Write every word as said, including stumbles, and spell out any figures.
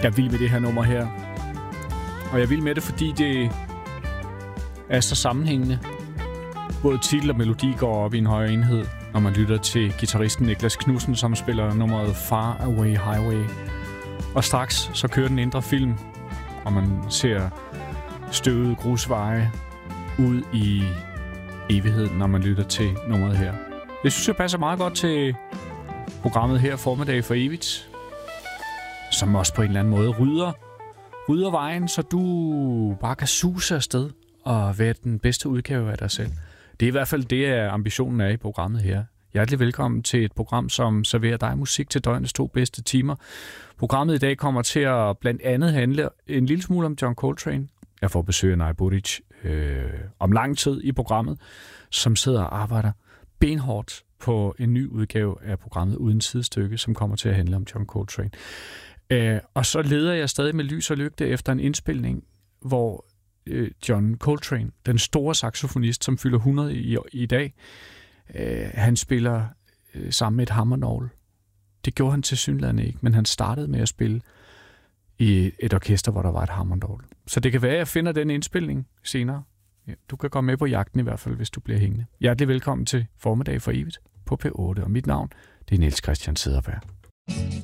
Jeg er vild med det her nummer her. Og jeg er vild med det, fordi det er så sammenhængende. Både titel og melodi går op i en højere enhed, når man lytter til guitaristen Niklas Knudsen, som spiller nummeret Far Away Highway. Og straks så kører den indre film, og man ser støvede grusveje ud i evigheden, når man lytter til nummeret her. Det synes jeg passer meget godt til programmet her, Formiddag for Evigt, som også på en eller anden måde rydder, rydder vejen, så du bare kan suse afsted og være den bedste udgave af dig selv. Det er i hvert fald det, ambitionen er i programmet her. Hjertelig velkommen til et program, som serverer dig musik til døgnets to bedste timer. Programmet i dag kommer til at blandt andet handle en lille smule om John Coltrane. Jeg får besøg af Naja Budic øh, om lang tid i programmet, som sidder og arbejder benhårdt på en ny udgave af programmet Uden Sidestykke, som kommer til at handle om John Coltrane. Øh, og så leder jeg stadig med lys og lygte efter en indspilning, hvor øh, John Coltrane, den store saxofonist, som fylder hundrede i, i dag, øh, han spiller øh, sammen med et hammernål. Det gjorde han tilsyneladende ikke, men han startede med at spille i et orkester, hvor der var et hammernål. Så det kan være, at jeg finder den indspilning senere. Ja, du kan komme med på jagten i hvert fald, hvis du bliver hængende. Hjertelig velkommen til Formiddag for Evigt på P otte, og mit navn, det er Niels Christian Cederberg.